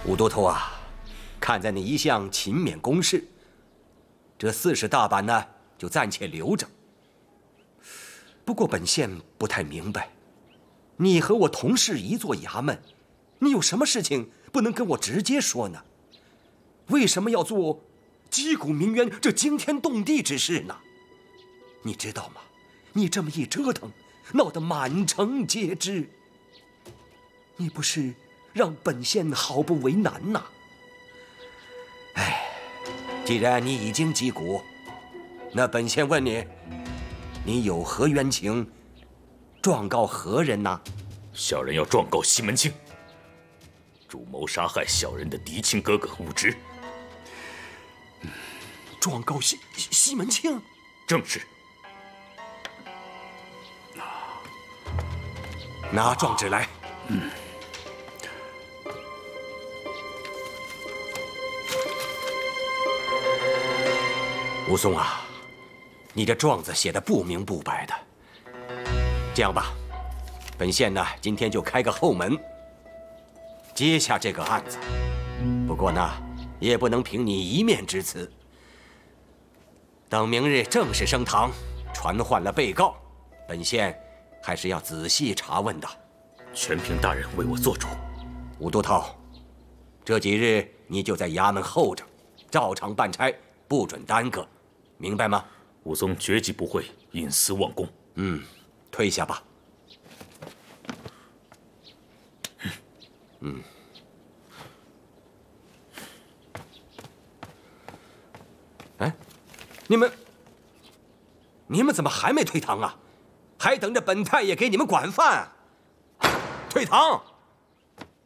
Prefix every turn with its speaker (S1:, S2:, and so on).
S1: 武都头啊，看在你一向勤勉公事，这40大板呢，就暂且留着。不过本县不太明白，你和我同是一座衙门，你有什么事情不能跟我直接说呢？为什么要做击鼓鸣冤这惊天动地之事呢？你知道吗？你这么一折腾，闹得满城皆知，你不是让本县好不为难呐？哎，既然你已经击鼓，那本县问你，你有何冤情，状告何人呐？
S2: 小人要状告西门庆，主谋杀害小人的嫡亲哥哥武直。
S1: 状告西门庆？
S2: 正是。
S1: 拿状纸来。武松啊，你这状子写得不明不白的。这样吧，本县呢今天就开个后门，接下这个案子。不过呢，也不能凭你一面之词。等明日正式升堂，传唤了被告，本县还是要仔细查问的。
S2: 全凭大人为我做主。
S1: 武都头，这几日你就在衙门候着，照常办差，不准耽搁，明白吗？
S2: 武松绝技不会因私忘公。
S1: 退下吧。哎，你们怎么还没退堂啊？还等着本太爷给你们管饭？退堂！